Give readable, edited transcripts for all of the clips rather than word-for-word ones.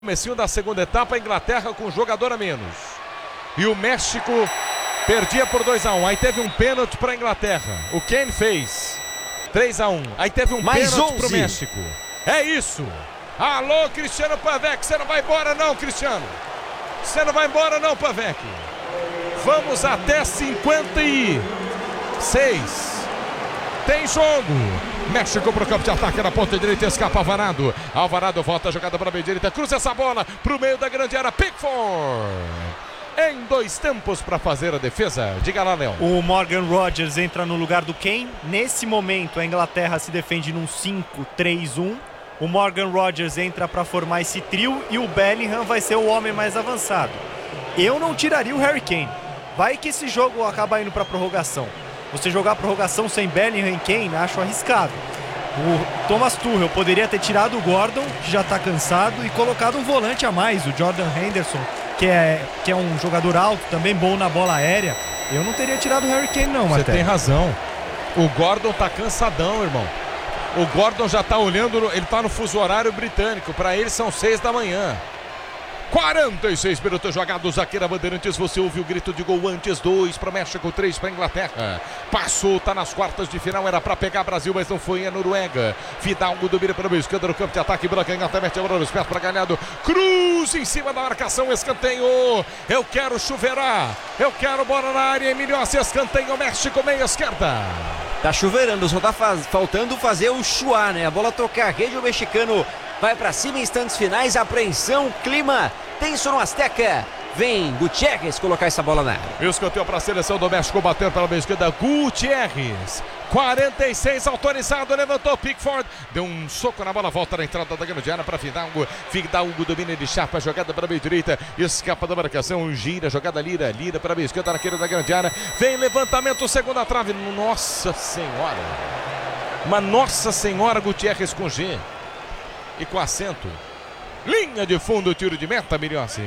Comecinho da segunda etapa, a Inglaterra com um jogador a menos. E o México perdia por 2-1. Aí teve um pênalti para a Inglaterra. O Kane fez 3-1. Aí teve um pênalti para o México. É isso. Alô, Cristiano Pavec. Você não vai embora não, Cristiano. Você não vai embora não, Pavec. Vamos até 56. Tem jogo. México para o campo de ataque na ponta direita, escapa Alvarado. Alvarado volta a jogada para a meia direita, cruza essa bola para o meio da grande área. Pickford em 2 tempos para fazer a defesa. Diga lá, Léo. O Morgan Rogers entra no lugar do Kane. Nesse momento a Inglaterra se defende num 5-3-1. O Morgan Rogers entra para formar esse trio e o Bellingham vai ser o homem mais avançado. Eu não tiraria o Harry Kane. Vai que esse jogo acaba indo para prorrogação. Você jogar a prorrogação sem Bellingham e Kane, acho arriscado. O Thomas Tuchel poderia ter tirado o Gordon, que já está cansado, e colocado um volante a mais, o Jordan Henderson, que é um jogador alto, também bom na bola aérea. Eu não teria tirado o Harry Kane não, Matheus. Você tem razão. O Gordon tá cansadão, irmão. O Gordon já tá olhando, ele tá no fuso horário britânico. Para ele são 6 da manhã. 46 minutos jogados aqui na Bandeirantes. Você ouve o grito de gol antes. 2 para o México, 3 para a Inglaterra. Passou, tá nas quartas de final. Era para pegar Brasil, mas não foi a Noruega. Fidalgo domina pelo meio esquerdo no campo de ataque. Branca, Inglaterra mete a bola nos pés para Galhardo. Cruz em cima da marcação. Escanteio. Eu quero chuveirar. Eu quero bola na área. Emílio Ossi, escanteio. México, meia esquerda. Tá chuveirando, só tá faltando fazer o chuá, né? A bola tocar a rede, o mexicano vai pra cima em instantes finais, apreensão, clima tenso no Azteca. Vem Gutiérrez colocar essa bola na área. Escanteio para a seleção do México, bateu pela meia esquerda, Gutiérrez. 46 autorizado, levantou Pickford, deu um soco na bola, volta na entrada da grande área para Fidalgo. Fidalgo domina de chapa, jogada para a meia direita, escapa da marcação, gira, jogada Lira para a meia esquerda, naquele da grande área. Vem levantamento, segunda trave, nossa senhora. Uma nossa senhora, Gutiérrez com G e com acento. Linha de fundo, tiro de meta, Miliossi.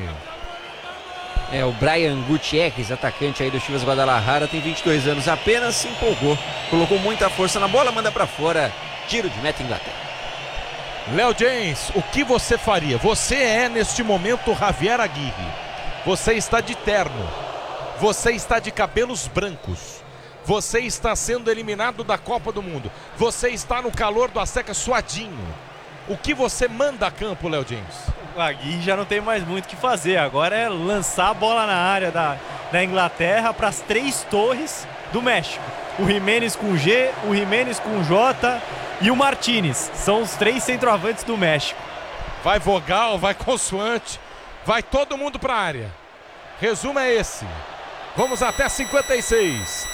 É, o Brian Gutiérrez, atacante aí do Chivas Guadalajara, tem 22 anos apenas, se empolgou, colocou muita força na bola, manda pra fora, tiro de meta Inglaterra. Léo James, o que você faria? Você é neste momento Javier Aguirre. Você está de terno, você está de cabelos brancos, você está sendo eliminado da Copa do Mundo, você está no calor do Azteca suadinho. O que você manda a campo, Léo James? O Aguirre já não tem mais muito o que fazer. Agora é lançar a bola na área da Inglaterra para as 3 torres do México. O Jiménez com G, o Jiménez com J e o Martínez. São os 3 centroavantes do México. Vai vogal, vai consoante, vai todo mundo para a área. Resumo é esse. Vamos até 56.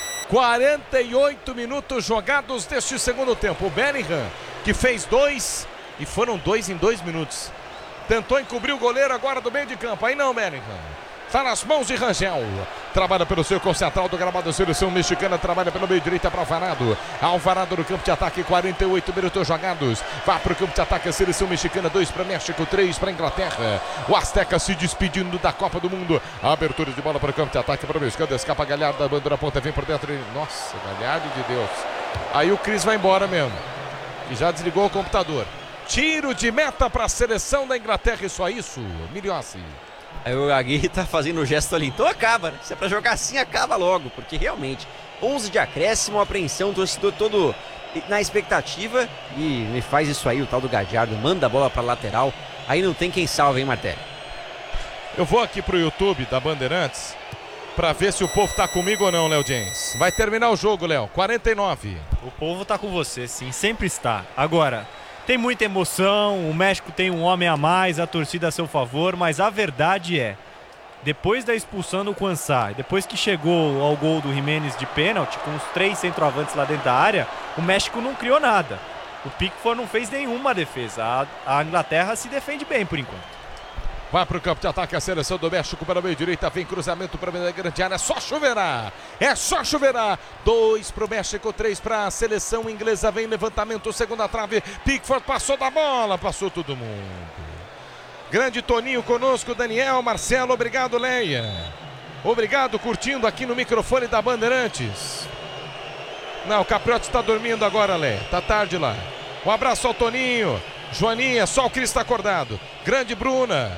48 minutos jogados deste segundo tempo. O Bellingham, que fez 2... e foram 2 em 2 minutos. Tentou encobrir o goleiro agora do meio de campo. Aí não, Bellingham. Está nas mãos de Rangel. Trabalha pelo seu central do gramado. Seleção mexicana trabalha pelo meio direita para Alvarado. Alvarado no campo de ataque. 48 minutos jogados. Vai para o campo de ataque a seleção mexicana. 2 para México, 3 para Inglaterra. O Azteca se despedindo da Copa do Mundo. A abertura de bola para o campo de ataque para o meio esquerdo. Escapa Galhardo da banda na ponta. Vem por dentro. Nossa, Galhardo de Deus. Aí o Cris vai embora mesmo. E já desligou o computador. Tiro de meta para a seleção da Inglaterra e só isso, Miliossi. Aí o Aguirre tá fazendo o gesto ali, então acaba, né? Se é pra jogar assim, acaba logo, porque realmente, 11 de acréscimo, apreensão, torcedor todo na expectativa, e me faz isso aí, o tal do Galhardo, manda a bola pra lateral, aí não tem quem salve, hein, Martelli? Eu vou aqui pro YouTube da Bandeirantes, pra ver se o povo tá comigo ou não, Léo James. Vai terminar o jogo, Léo, 49. O povo tá com você, sim, sempre está. Agora, tem muita emoção, o México tem um homem a mais, a torcida a seu favor, mas a verdade é, depois da expulsão do Quansá, depois que chegou ao gol do Jiménez de pênalti, com os 3 centroavantes lá dentro da área, o México não criou nada. O Pickford não fez nenhuma defesa, a Inglaterra se defende bem por enquanto. Vai para o campo de ataque a seleção do México para o meio direita, vem cruzamento para a grande área, é só chuveirar, 2 para o México, 3 para a seleção inglesa, vem levantamento, segunda trave, Pickford passou da bola, passou todo mundo. Grande Toninho conosco, Daniel, Marcelo, obrigado Leia, obrigado curtindo aqui no microfone da Bandeirantes. Não, o Capriotti está dormindo agora, Leia, tá tarde lá. Um abraço ao Toninho. Joaninha, só o Cris está acordado. Grande Bruna.